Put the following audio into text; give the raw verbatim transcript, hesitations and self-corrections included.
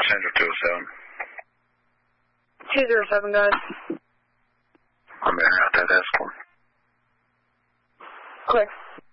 Central two oh seven. two zero seven, guys. I'm going to have that escort. Clear.